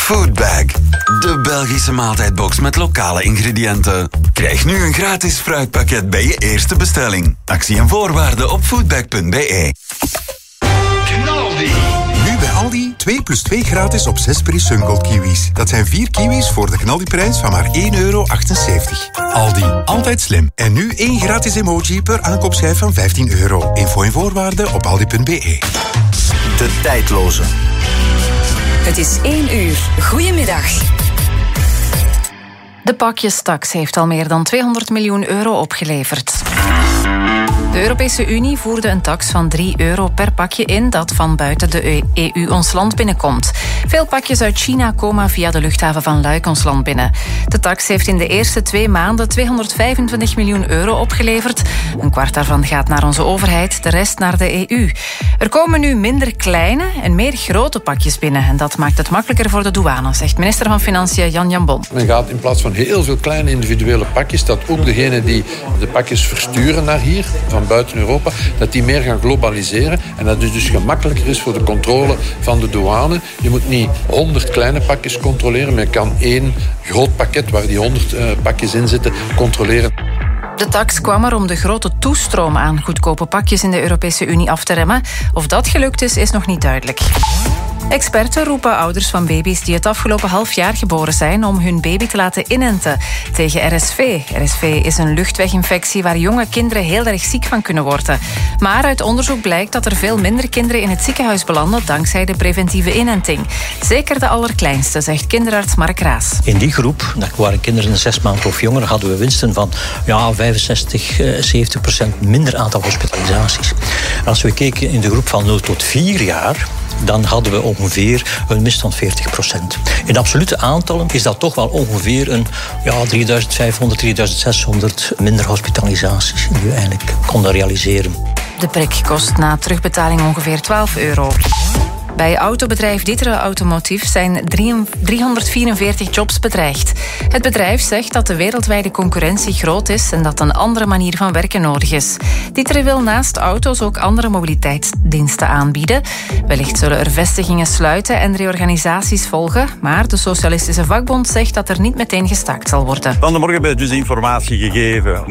Foodbag, de Belgische maaltijdbox met lokale ingrediënten. Krijg nu een gratis fruitpakket bij je eerste bestelling. Actie en voorwaarden op foodbag.be. Nu bij Aldi 2 plus 2 gratis op 6 Peri Sungold kiwis. Dat zijn 4 kiwis voor de Knaldi-prijs van maar €1,78. Aldi, altijd slim. En nu 1 gratis emoji per aankoopschijf van €15. Info en voorwaarden op aldi.be. De tijdloze. Het is 1 uur. Goedemiddag. De pakjestaks heeft al meer dan €200 miljoen opgeleverd. De Europese Unie voerde een tax van €3 per pakje in dat van buiten de EU ons land binnenkomt. Veel pakjes uit China komen via de luchthaven van Luik ons land binnen. De tax heeft in de eerste 2 maanden €225 miljoen opgeleverd. Een kwart daarvan gaat naar onze overheid, de rest naar de EU. Er komen nu minder kleine en meer grote pakjes binnen. En dat maakt het makkelijker voor de douane, zegt minister van Financiën Jan Jambon. Men gaat in plaats van heel veel kleine individuele pakjes, dat ook degenen die de pakjes versturen naar hier, van buiten Europa, dat die meer gaan globaliseren en dat het dus gemakkelijker is voor de controle van de douane. Je moet niet 100 kleine pakjes controleren, maar je kan 1 groot pakket waar die 100 pakjes in zitten controleren. De tax kwam er om de grote toestroom aan goedkope pakjes in de Europese Unie af te remmen. Of dat gelukt is nog niet duidelijk. Experten roepen ouders van baby's die het afgelopen half jaar geboren zijn om hun baby te laten inenten tegen RSV. RSV is een luchtweginfectie waar jonge kinderen heel erg ziek van kunnen worden. Maar uit onderzoek blijkt dat er veel minder kinderen in het ziekenhuis belanden dankzij de preventieve inenting. Zeker de allerkleinste, zegt kinderarts Mark Raas. In die groep, dat waren kinderen 6 maanden of jonger, hadden we winsten van 65-70% minder aantal hospitalisaties. Als we keken in de groep van 0 tot 4 jaar... dan hadden we ongeveer een mist van 40%. In absolute aantallen is dat toch wel ongeveer een 3500, 3600 minder hospitalisaties die we eigenlijk konden realiseren. De prik kost na terugbetaling ongeveer €12. Bij autobedrijf D'Ieteren Automotief zijn 344 jobs bedreigd. Het bedrijf zegt dat de wereldwijde concurrentie groot is en dat een andere manier van werken nodig is. D'Ieteren wil naast auto's ook andere mobiliteitsdiensten aanbieden. Wellicht zullen er vestigingen sluiten en reorganisaties volgen, maar de Socialistische Vakbond zegt dat er niet meteen gestaakt zal worden. Vanmorgen hebben we dus informatie gegeven